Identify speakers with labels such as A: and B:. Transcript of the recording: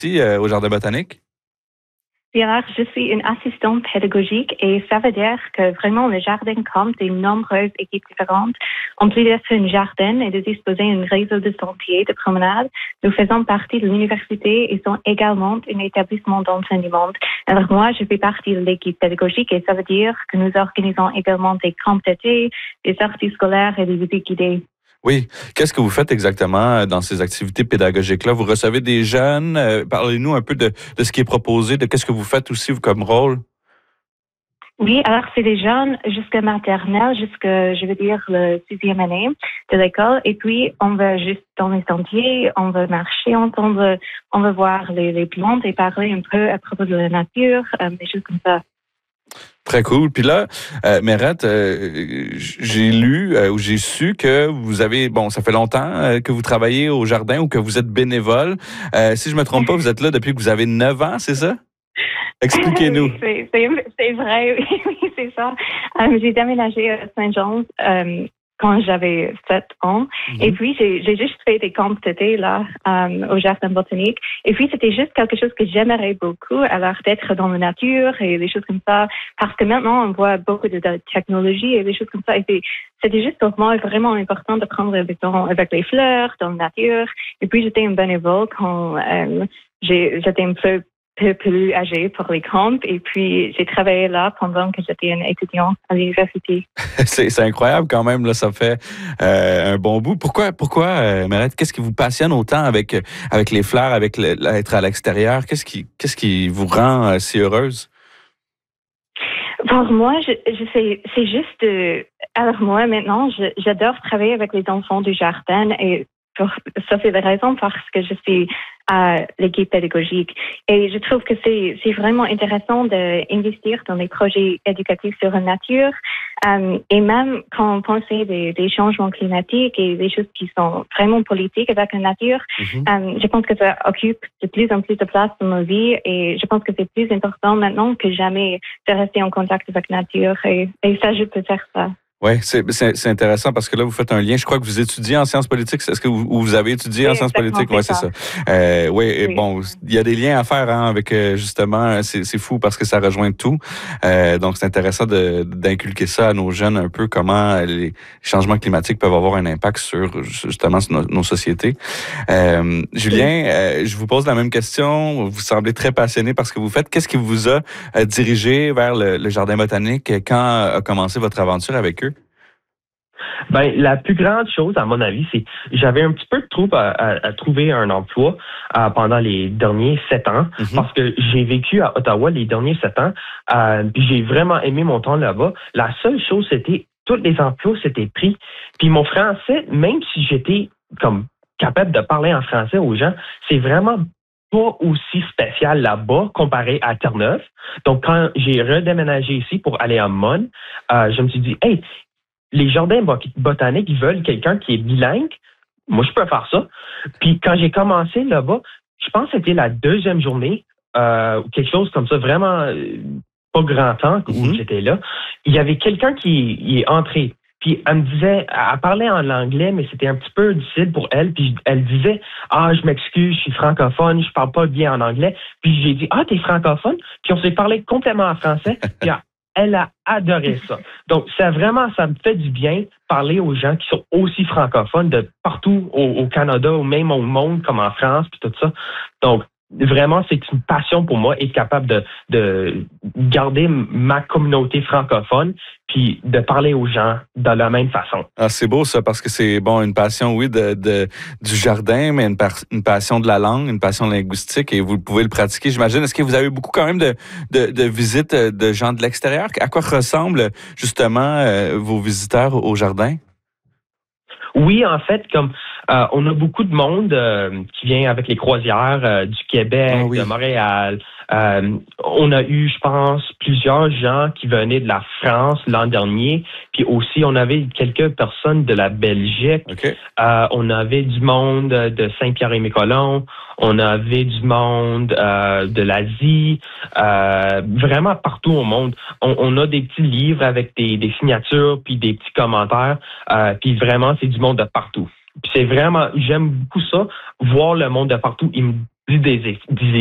A: ici au Jardin botanique?
B: Oui, alors, je suis une assistante pédagogique et ça veut dire que vraiment le jardin compte des nombreuses équipes différentes. En plus d'être un jardin et de disposer d'un réseau de sentiers, de promenades, nous faisons partie de l'université et sont également un établissement d'enseignement. Alors moi, je fais partie de l'équipe pédagogique et ça veut dire que nous organisons également des camps d'été, des sorties scolaires et des visites guidées.
A: Oui. Qu'est-ce que vous faites exactement dans ces activités pédagogiques-là? Vous recevez des jeunes? Parlez-nous un peu de ce qui est proposé, de qu'est-ce que vous faites aussi comme rôle?
B: Oui, alors c'est des jeunes jusqu'à maternelle, jusqu'à, je veux dire, le 6e année de l'école. Et puis, on va juste dans les sentiers, on va marcher ensemble, on va voir les plantes et parler un peu à propos de la nature, des choses comme ça.
A: Très cool. Puis là, Mérette, j'ai lu ou j'ai su que vous avez, bon, ça fait longtemps que vous travaillez au jardin ou que vous êtes bénévole. Si je me trompe pas, vous êtes là depuis que vous avez 9 ans, c'est ça? Expliquez-nous.
B: Oui, c'est vrai, oui, c'est ça. J'ai déménagé à Saint-Jean quand j'avais 7 ans.
A: Mm-hmm.
B: Et puis, j'ai juste fait des camps d'été là, au Jardin botanique. Et puis, c'était juste quelque chose que j'aimerais beaucoup, alors d'être dans la nature et des choses comme ça. Parce que maintenant, on voit beaucoup de technologie et des choses comme ça. Et c'était juste pour moi vraiment important de prendre le temps avec les fleurs, dans la nature. Et puis, j'étais un bénévole quand j'étais un peu plus âgée pour les camps. Et puis, j'ai travaillé là pendant que j'étais une étudiante à l'université.
A: C'est incroyable quand même, là, ça fait un bon bout. Pourquoi, Mérette, qu'est-ce qui vous passionne autant avec les fleurs, avec être à l'extérieur? Qu'est-ce qui vous rend si heureuse?
B: Pour moi, c'est juste... alors moi, maintenant, j'adore travailler avec les enfants du jardin et ça, c'est la raison parce que je suis à l'équipe pédagogique. Et je trouve que c'est vraiment intéressant d'investir dans les projets éducatifs sur la nature. Et même quand on pense des changements climatiques et des choses qui sont vraiment politiques avec la nature, je pense que ça occupe de plus en plus de place dans nos vies. Et je pense que c'est plus important maintenant que jamais de rester en contact avec la nature. Et ça, je peux faire ça.
A: Oui, c'est intéressant parce que là, vous faites un lien. Je crois que vous étudiez en sciences politiques. Est-ce que vous avez étudié en sciences politiques? Oui, c'est ça. Oui, bon, il y a des liens à faire avec, justement, c'est fou parce que ça rejoint tout. Donc, c'est intéressant d'inculquer ça à nos jeunes un peu, comment les changements climatiques peuvent avoir un impact sur, justement, sur nos sociétés. Julien, je vous pose la même question. Vous semblez très passionné par ce que vous faites. Qu'est-ce qui vous a dirigé vers le Jardin botanique? Quand a commencé votre aventure avec eux?
C: Ben, la plus grande chose, à mon avis, c'est j'avais un petit peu de trouble à trouver un emploi pendant les derniers 7 ans, parce que j'ai vécu à Ottawa les derniers 7 ans, puis j'ai vraiment aimé mon temps là-bas. La seule chose, c'était tous les emplois s'étaient pris. Puis mon français, même si j'étais comme capable de parler en français aux gens, c'est vraiment pas aussi spécial là-bas comparé à Terre-Neuve. Donc, quand j'ai redéménagé ici pour aller à Mon, je me suis dit, hey, les jardins botaniques, ils veulent quelqu'un qui est bilingue. Moi, je peux faire ça. Puis quand j'ai commencé là-bas, je pense que c'était la 2e journée, quelque chose comme ça, vraiment pas grand temps où j'étais là. Il y avait quelqu'un qui est entré. Puis elle me disait, elle parlait en anglais, mais c'était un petit peu difficile pour elle. Puis elle disait, je m'excuse, je suis francophone, je parle pas bien en anglais. Puis j'ai dit, t'es francophone? Puis on s'est parlé complètement en français. Puis elle a adoré ça. Donc, ça me fait du bien parler aux gens qui sont aussi francophones de partout au Canada ou même au monde, comme en France, puis tout ça. Donc, vraiment, c'est une passion pour moi être capable de garder ma communauté francophone puis de parler aux gens de la même façon.
A: C'est beau ça, parce que c'est une passion, oui, du jardin, mais une passion de la langue, une passion linguistique, et vous pouvez le pratiquer, j'imagine. Est-ce que vous avez beaucoup quand même de visites de gens de l'extérieur? À quoi ressemblent justement vos visiteurs au jardin?
C: Oui, en fait, comme on a beaucoup de monde qui vient avec les croisières du Québec, de Montréal. On a eu, je pense, plusieurs gens qui venaient de la France l'an dernier. Puis aussi, on avait quelques personnes de la Belgique.
A: Okay.
C: On avait du monde de Saint-Pierre-et-Miquelon. On avait du monde de l'Asie. Vraiment partout au monde. On a des petits livres avec des signatures puis des petits commentaires. Puis vraiment, c'est du monde de partout. Puis c'est vraiment, j'aime beaucoup ça, voir le monde de partout. des